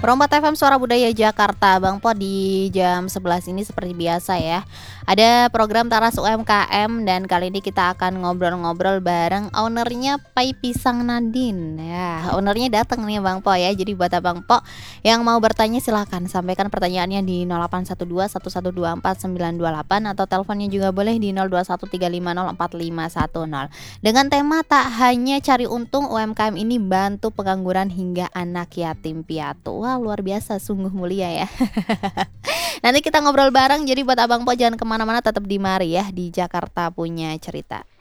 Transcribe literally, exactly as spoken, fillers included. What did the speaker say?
Perompak F M Suara Budaya Jakarta, Bang Po, di jam sebelas ini seperti biasa ya. Ada program Taras U M K M dan kali ini kita akan ngobrol-ngobrol bareng ownernya Pai Pisang Nadine. Ya, ownernya datang nih Bang Po ya. Jadi buat Abang Po yang mau bertanya silahkan sampaikan pertanyaannya di nol delapan satu dua satu satu dua empat sembilan dua delapan atau teleponnya juga boleh di nol dua satu tiga lima nol empat lima satu nol. Dengan tema tak hanya cari untung, U M K M ini bantu pengangguran hingga anak yatim piatu. Wah, luar biasa, sungguh mulia ya. Nanti kita ngobrol bareng, jadi buat Abang Po jangan kemana-mana, tetap di Mari ya, di Jakarta Punya Cerita.